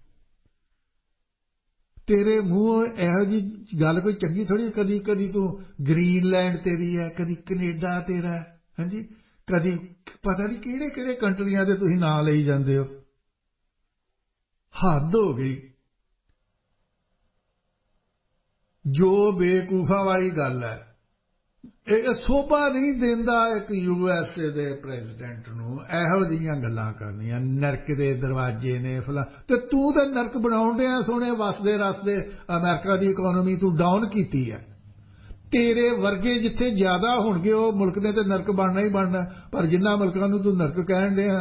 तेरे मूँह इहो जी गल कोई चंगी थोड़ी। कदी कदी तू ग्रीनलैंड तेरी है, कदी कनेडा तेरा है, हाँ जी, कदी पता नहीं किहड़े किहड़े कंट्रियां दे तुसीं नाम लई जांदे हो। हद हो गई। जो बेकूफा वाली गल है, ਇਹ शोभा नहीं देंदा एक यूएसए दे प्रेजिडेंट नूं ਇਹੋ जिहियां गल्लां करनियां। नरक दे दरवाजे ने फला, ते तू ते नरक बनाउण डिया सोहणे वसदे रसदे अमेरिका दी इकोनॉमी तू डाउन कीती है। तेरे वर्गे जिथे ज्यादा होणगे ਉਹ मुल्क ने ते नरक बनना ही बनना। पर जिन्हां मुल्कां नूं तू नरक कहण डिया,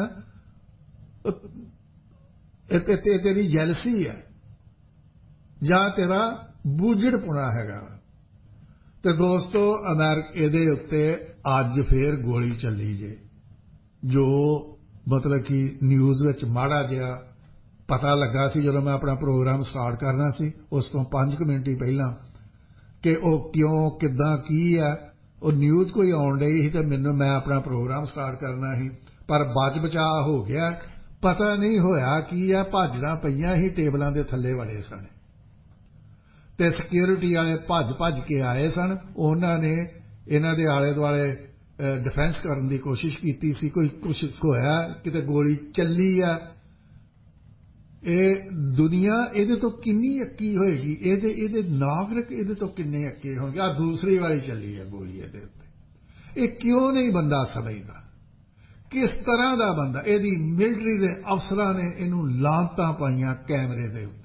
ते तेरी जैलसी है जां तेरा बूझड़पुणा हैगा। तो दोस्तों, अमेरिका दे उत्ते अज फिर गोली चली जे, जो मतलब कि न्यूज़ विच माड़ा जिहा पता लगा सी जदों मैं अपना प्रोग्राम स्टार्ट करना सी, उस तो पांच कुछ मिनट ही पहला, कि वो क्यों किदां की है। वो न्यूज़ कोई आउण डई सी ते मैनूं, मैं अपना प्रोग्राम स्टार्ट करना ही, पर बच बचा हो गया। पता नहीं होया की है, भाजड़ां पईयां ही टेबलां दे थल्ले वड़े सन, ते सिक्योरिटी वाले भज भज के आए सन। उन्हां ने इन्हां दे आले दुआले डिफेंस करन दी कोशिश कीती सी। कोई कुछ होया, किते गोली चली है। ये दुनिया इहदे तो किन्नी अक्की होएगी, इहदे इहदे नागरिक इहदे तो किन्ने अक्के होणगे। आ दूसरी वाली चली है गोली इहदे उत्ते। ये क्यों नहीं बंदा समझदा, किस तरह दा बंदा? इहदी मिलिटरी दे अफसरां ने इहनूं लानतां पाईयां कैमरे दे उत्ते।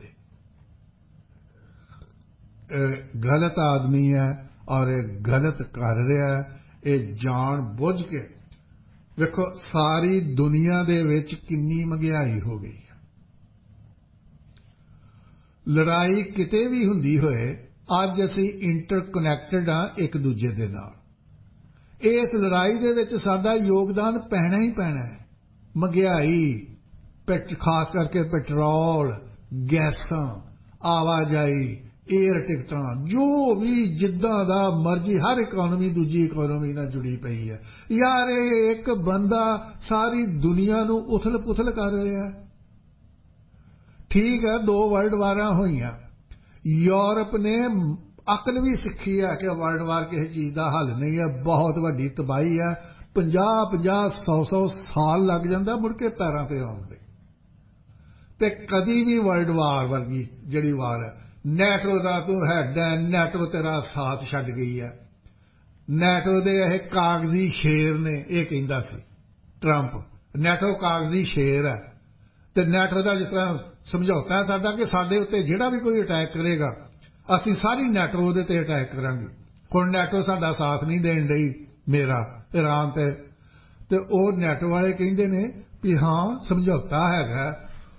गलत आदमी है और गलत कर रहा है, ये जान बुझ के। देखो सारी दुनिया दे विच किन्नी महंगाई हो गई है। लड़ाई किते भी हुंदी होए, अज असीं इंटरकनैक्टेड हाँ एक दूजे दे नाल। इस लड़ाई दे विच साडा योगदान पैना ही पैना है। महंगाई, खास करके पेट्रोल, गैसां, आवाजाई, एयर टिकटां, जो भी जिद्दां दा मर्जी, हर इकोनॉमी दूजी इकोनॉमी नाल जुड़ी पई है। यार एक बंदा सारी दुनिया नूं उथल पुथल कर रहा है। ठीक है, दो वर्ल्ड वारां होईयां, यूरोप ने अकल भी सीखी है कि वर्ल्ड वार किसी चीज़ का हल नहीं है, बहुत वड्डी तबाही है। पंजाह पंजाह सौ सौ साल लग जाता मुड़ के पैरों ते आउण दे। ते कदी भी वर्ल्ड वार वर्गी जिहड़ी वार है, नैटो का तू हैड है, नैटो तेरा साथ छड्ड गई है। नैटो दे ये कागजी शेर ने, यह कहंदा सी ट्रंप, नैटो कागजी शेर है। ते नैटो का जिस तरह समझौता है साडा कि साडे उत्ते जिहड़ा भी कोई अटैक करेगा, असीं सारी नैटो उहदे ते अटैक करांगे। हुण नैटो साडा साथ नहीं देण डई, मेरा ईरान ते ते ओह नैटो वाले कहंदे ने भी हाँ समझौता हैगा,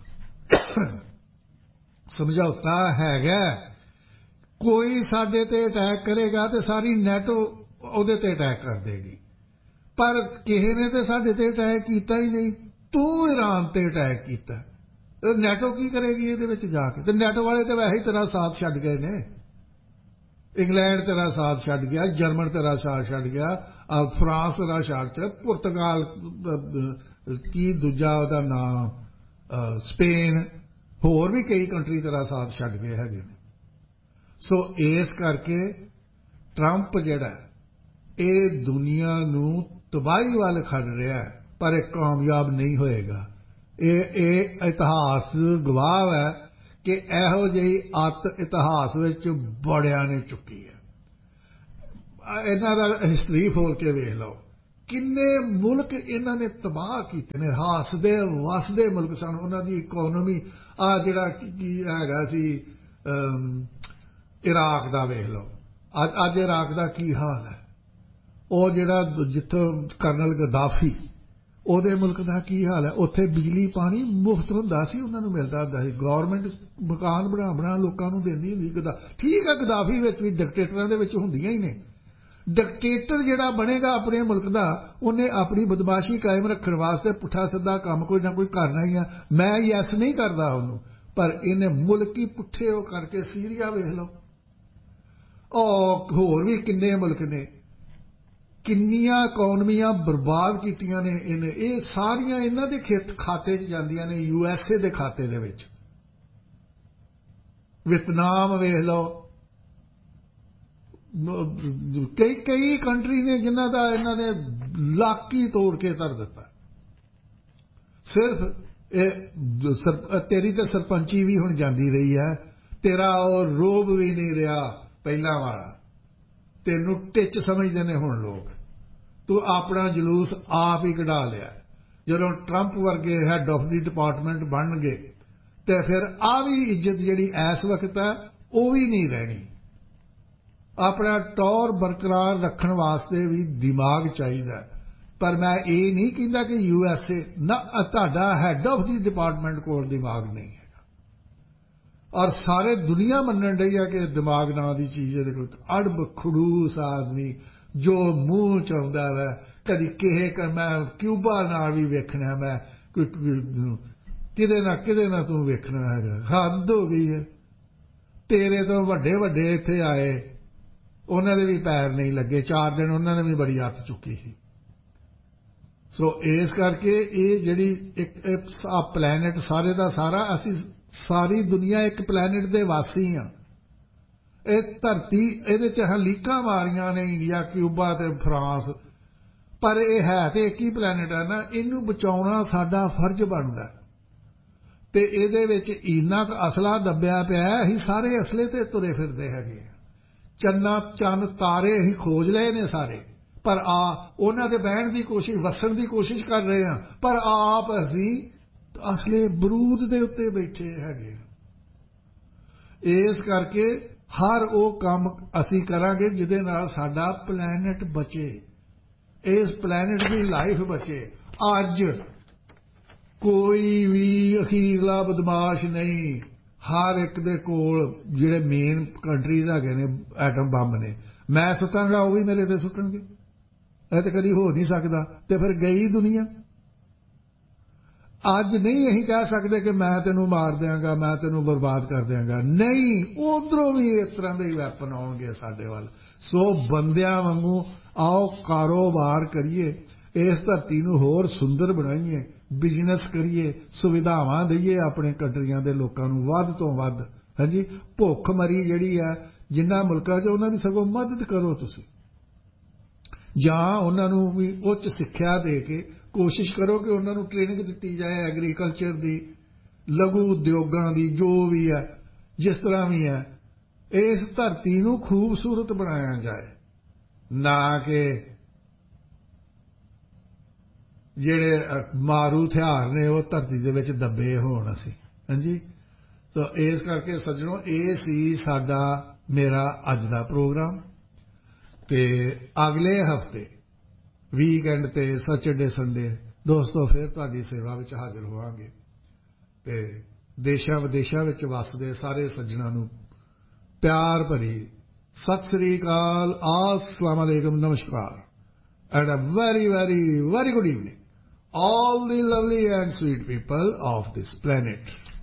समझौता हैगा, कोई साडे ते अटैक करेगा तो सारी नैटो उहदे ते अटैक कर देगी। पर किसी ने तो साडे ते अटैक कीता ही नहीं, तू ईरान ते अटैक कीता, नैटो की करेगी इहदे विच जाके? ते नैटो वाले तो वैसे ही तेरा साथ छड्ड गए ने। इंग्लैंड तेरा साथ छड्ड गया, जर्मन तेरा साथ छड्ड गया, फ्रांस तेरा साथ छड्ड, पुर्तगाल की दूजा उहदा नाम स्पेन, होर भी कई कंट्री तेरा साथ छड्ड गए हैगे ने। सो इस करके ट्रंप जिहड़ा ये दुनिया नूं तबाही वाल खड़ रहा है, पर एक कामयाब नहीं होएगा। ये इतिहास गवाह है ਕਿ ਇਹੋ ਜਿਹੀ ਅੱਤ ਇਤਿਹਾਸ ਵਿੱਚ ਬੜਿਆਂ ਨੇ ਚੁੱਕੀ ਹੈ। ਇਹਨਾਂ ਦਾ ਹਿਸਟਰੀ ਫੋਲ ਕੇ ਵੇਖ ਲਓ, ਕਿੰਨੇ ਮੁਲਕ ਇਹਨਾਂ ਨੇ ਤਬਾਹ ਕੀਤੇ ਨੇ। ਹੱਸਦੇ ਵਸਦੇ ਮੁਲਕ ਸਨ, ਉਹਨਾਂ ਦੀ ਇਕੋਨਮੀ ਆ ਜਿਹੜਾ ਕੀ ਹੈਗਾ ਸੀ ਇਰਾਕ ਦਾ ਵੇਖ ਲਓ, ਅੱਜ ਅੱਜ ਇਰਾਕ ਦਾ ਕੀ ਹਾਲ ਹੈ। ਉਹ ਜਿਹੜਾ ਜਿੱਥੋਂ ਕਰਨਲ ਗਦਾਫੀ ਉਹਦੇ ਮੁਲਕ ਦਾ ਕੀ ਹਾਲ ਹੈ। ਉੱਥੇ ਬਿਜਲੀ ਪਾਣੀ ਮੁਫਤ ਹੁੰਦਾ ਸੀ, ਉਹਨਾਂ ਨੂੰ ਮਿਲਦਾ ਹੁੰਦਾ ਸੀ। ਗੌਰਮੈਂਟ ਮਕਾਨ ਬਣਾ ਬਣਾ ਲੋਕਾਂ ਨੂੰ ਦਿੰਦੀ ਹੁੰਦੀ। ਗਦਾ ਠੀਕ ਹੈ, ਗਦਾਫੀ ਵਿੱਚ ਵੀ ਡਿਕਟੇਟਰਾਂ ਦੇ ਵਿੱਚ ਹੁੰਦੀਆਂ ਹੀ ਨੇ। ਡਿਕਟੇਟਰ ਜਿਹੜਾ ਬਣੇਗਾ ਆਪਣੇ ਮੁਲਕ ਦਾ, ਉਹਨੇ ਆਪਣੀ ਬਦਮਾਸ਼ੀ ਕਾਇਮ ਰੱਖਣ ਵਾਸਤੇ ਪੁੱਠਾ ਸਿੱਧਾ ਕੰਮ ਕੋਈ ਨਾ ਕੋਈ ਕਰਨਾ ਹੀ ਆ। ਮੈਂ ਯੈਸ ਨਹੀਂ ਕਰਦਾ ਉਹਨੂੰ, ਪਰ ਇਹਨੇ ਮੁਲਕ ਹੀ ਪੁੱਠੇ ਉਹ ਕਰਕੇ। ਸੀਰੀਆ ਵੇਖ ਲਓ, ਉਹ ਹੋਰ ਵੀ ਕਿੰਨੇ ਮੁਲਕ ਨੇ, ਕਿੰਨੀਆਂ ਇਕੋਨਮੀਆਂ ਬਰਬਾਦ ਕੀਤੀਆਂ ਨੇ ਇਹਨੇ। ਇਹ ਸਾਰੀਆਂ ਇਹਨਾਂ ਦੇ ਖੇਤ ਖਾਤੇ 'ਚ ਜਾਂਦੀਆਂ ਨੇ, ਯੂ ਐਸ ਏ ਦੇ ਖਾਤੇ ਦੇ ਵਿੱਚ। ਵੀਅਤਨਾਮ ਵੇਖ ਲਓ, ਕਈ ਕਈ ਕੰਟਰੀ ਨੇ ਜਿਨ੍ਹਾਂ ਦਾ ਇਹਨਾਂ ਨੇ ਲੱਕ ਹੀ ਤੋੜ ਕੇ ਧਰ ਦਿੱਤਾ। ਸਿਰਫ ਇਹ ਤੇਰੀ ਤਾਂ ਸਰਪੰਚੀ ਵੀ ਹੁਣ ਜਾਂਦੀ ਰਹੀ ਹੈ, ਤੇਰਾ ਉਹ ਰੋਬ ਵੀ ਨਹੀਂ ਰਿਹਾ ਪਹਿਲਾਂ ਵਾਲਾ। ਤੈਨੂੰ ਟਿੱਚ ਸਮਝਦੇ ਨੇ ਹੁਣ ਲੋਕ, ਤੂੰ ਆਪਣਾ ਜਲੂਸ ਆਪ ਹੀ ਕਢਾ ਲਿਆ। ਜਦੋਂ ਟਰੰਪ ਵਰਗੇ ਹੈਡ ਆਫ ਦੀ ਡਿਪਾਰਟਮੈਂਟ ਬਣਨਗੇ ਤੇ ਫਿਰ ਆ ਵੀ ਇੱਜ਼ਤ ਜਿਹੜੀ ਇਸ ਵਕਤ ਹੈ ਉਹ ਵੀ ਨਹੀਂ ਰਹਿਣੀ। ਆਪਣਾ ਟੌਰ ਬਰਕਰਾਰ ਰੱਖਣ ਵਾਸਤੇ ਵੀ ਦਿਮਾਗ ਚਾਹੀਦਾ। ਪਰ ਮੈਂ ਇਹ ਨਹੀਂ ਕਹਿੰਦਾ ਕਿ ਯੂ ਐਸ ਏ ਨਾ, ਤੁਹਾਡਾ ਹੈਡ ਆਫ ਦੀ ਡਿਪਾਰਟਮੈਂਟ ਕੋਲ ਦਿਮਾਗ ਨਹੀਂ ਹੈਗਾ। ਔਰ ਸਾਰੇ ਦੁਨੀਆ ਮੰਨਣ ਡਈ ਆ ਕਿ ਦਿਮਾਗ ਨਾਂ ਦੀ ਚੀਜ਼ ਇਹਦੇ ਕੋਲ। ਅੜਬ ਖੜੂਸ ਆਦਮੀ ਜੋ ਮੂੰਹ ਚ ਆਉਂਦਾ ਵੈ, ਕਦੀ ਕਿਸੇ ਕਰ ਮੈਂ ਕਿਊਬਾ ਨਾਲ ਵੀ ਵੇਖਣਾ, ਮੈਂ ਕਿਤੇ ਨਾ ਕਿਤੇ ਨਾ ਤੂੰ ਵੇਖਣਾ ਹੈਗਾ। ਹੱਦ ਹੋ ਗਈ ਹੈ। ਤੇਰੇ ਤੋਂ ਵੱਡੇ ਵੱਡੇ ਇੱਥੇ ਆਏ, ਉਹਨਾਂ ਦੇ ਵੀ ਪੈਰ ਨਹੀਂ ਲੱਗੇ। ਚਾਰ ਦਿਨ ਉਹਨਾਂ ਨੇ ਵੀ ਬੜੀ ਅੱਤ ਚੁੱਕੀ ਸੀ। ਸੋ ਇਸ ਕਰਕੇ ਇਹ ਜਿਹੜੀ ਇੱਕ ਪਲੈਨਟ ਸਾਰੇ ਦਾ ਸਾਰਾ, ਅਸੀਂ ਸਾਰੀ ਦੁਨੀਆ ਇੱਕ ਪਲੈਨਟ ਦੇ ਵਾਸੀ ਹਾਂ। ਇਹ ਧਰਤੀ ਇਹਦੇ 'ਚ ਲੀਕਾਂ ਮਾਰੀਆਂ ਨੇ ਇੰਡੀਆ, ਕਿਊਬਾ ਤੇ ਫਰਾਂਸ, ਪਰ ਇਹ ਹੈ ਤੇ ਇੱਕ ਹੀ ਪਲੈਨਟ ਹੈ ਨਾ। ਇਹਨੂੰ ਬਚਾਉਣਾ ਸਾਡਾ ਫਰਜ਼ ਬਣਦਾ। ਤੇ ਇਹਦੇ ਵਿੱਚ ਇੰਨਾ ਕੁ ਅਸਲਾ ਦੱਬਿਆ ਪਿਆ, ਅਸੀਂ ਸਾਰੇ ਅਸਲੇ ਤੇ ਤੁਰੇ ਫਿਰਦੇ ਹੈਗੇ। ਚੰਨਾ ਚੰਨ ਤਾਰੇ ਅਸੀਂ ਖੋਜ ਲਏ ਨੇ ਸਾਰੇ, ਪਰ ਆ ਉਹਨਾਂ ਦੇ ਬਹਿਣ ਦੀ ਕੋਸ਼ਿਸ਼, ਵਸਣ ਦੀ ਕੋਸ਼ਿਸ਼ ਕਰ ਰਹੇ ਹਾਂ, ਪਰ ਆਪ ਅਸੀਂ ਅਸਲੇ ਬਰੂਦ ਦੇ ਉੱਤੇ ਬੈਠੇ ਹੈਗੇ। ਇਸ ਕਰਕੇ ਹਰ ਉਹ ਕੰਮ ਅਸੀਂ ਕਰਾਂਗੇ ਜਿਹਦੇ ਨਾਲ ਸਾਡਾ ਪਲੈਨਟ ਬਚੇ, ਇਸ ਪਲੈਨਟ ਦੀ ਲਾਈਫ ਬਚੇ। ਅੱਜ ਕੋਈ ਵੀ ਅਖੀਰਲਾ ਬਦਮਾਸ਼ ਨਹੀਂ। ਹਰ ਇੱਕ ਦੇ ਕੋਲ ਜਿਹੜੇ ਮੇਨ ਕੰਟਰੀਜ਼ ਹੈਗੇ ਨੇ ਐਟਮ ਬੰਬ ਨੇ। ਮੈਂ ਸੁੱਟਾਂਗਾ, ਉਹ ਵੀ ਮੇਰੇ ਤੇ ਸੁੱਟਣਗੇ। ਇਹ ਤਾਂ ਕਦੀ ਹੋ ਨਹੀਂ ਸਕਦਾ। ਤੇ ਫਿਰ ਗਈ ਦੁਨੀਆ। ਅੱਜ ਨਹੀਂ ਅਸੀਂ ਕਹਿ ਸਕਦੇ ਕਿ ਮੈਂ ਤੈਨੂੰ ਮਾਰ ਦਿਆਂਗਾ, ਮੈਂ ਤੈਨੂੰ ਬਰਬਾਦ ਕਰ ਦਿਆਂਗਾ। ਨਹੀਂ, ਉਧਰੋਂ ਵੀ ਇਸ ਤਰ੍ਹਾਂ ਦੇ ਵੈਪਨ ਆਉਣਗੇ ਸਾਡੇ ਵੱਲ। ਸੋ ਬੰਦਿਆਂ ਵਾਂਗੂ ਆਓ ਕਾਰੋਬਾਰ ਕਰੀਏ, ਇਸ ਧਰਤੀ ਨੂੰ ਹੋਰ ਸੁੰਦਰ ਬਣਾਈਏ, ਬਿਜ਼ਨਸ ਕਰੀਏ, ਸੁਵਿਧਾਵਾਂ ਦਈਏ ਆਪਣੇ ਕੰਟਰੀਆਂ ਦੇ ਲੋਕਾਂ ਨੂੰ ਵੱਧ ਤੋਂ ਵੱਧ। ਹਾਂਜੀ, ਭੁੱਖ ਮਰੀ ਜਿਹੜੀ ਹੈ ਜਿਨ੍ਹਾਂ ਮੁਲਕਾਂ 'ਚ, ਉਹਨਾਂ ਦੀ ਸਗੋਂ ਮਦਦ ਕਰੋ ਤੁਸੀਂ, ਜਾਂ ਉਹਨਾਂ ਨੂੰ ਵੀ ਉੱਚ ਸਿੱਖਿਆ ਦੇ ਕੇ ਕੋਸ਼ਿਸ਼ ਕਰੋ ਕਿ ਉਹਨਾਂ ਨੂੰ ਟ੍ਰੇਨਿੰਗ ਦਿੱਤੀ ਜਾਏ ਐਗਰੀਕਲਚਰ ਦੀ, ਲਘੂ ਉਦਯੋਗਾਂ ਦੀ, ਜੋ ਵੀ ਹੈ, ਜਿਸ ਤਰ੍ਹਾਂ ਵੀ ਹੈ। ਇਸ ਧਰਤੀ ਨੂੰ ਖੂਬਸੂਰਤ ਬਣਾਇਆ ਜਾਏ, ਨਾ ਕਿ ਜਿਹੜੇ ਮਾਰੂ ਹਥਿਆਰ ਨੇ ਉਹ ਧਰਤੀ ਦੇ ਵਿੱਚ ਦੱਬੇ ਹੋਣ ਅਸੀਂ। ਹਾਂਜੀ, ਸੋ ਇਸ ਕਰਕੇ ਸੱਜਣੋ, ਇਹ ਸੀ ਸਾਡਾ ਮੇਰਾ ਅੱਜ ਦਾ ਪ੍ਰੋਗਰਾਮ। ਤੇ ਅਗਲੇ ਹਫ਼ਤੇ ਵੀਕਐਂਡ ਤੇ ਸੈਚਰਡੇ ਸੰਡੇ ਦੋਸਤੋ ਫਿਰ ਤੁਹਾਡੀ ਸੇਵਾ ਵਿੱਚ ਹਾਜ਼ਰ ਹੋਵਾਂਗੇ। ਤੇ ਦੇਸ਼ਾਂ ਵਿਦੇਸ਼ਾਂ ਵਿੱਚ ਵੱਸਦੇ ਸਾਰੇ ਸੱਜਣਾਂ ਨੂੰ ਪਿਆਰ ਭਰੀ ਸਤਿ ਸ੍ਰੀ ਅਕਾਲ, अस्सलाम वालेकुम, नमस्कार, and a very very very good evening all the lovely and sweet people of this planet.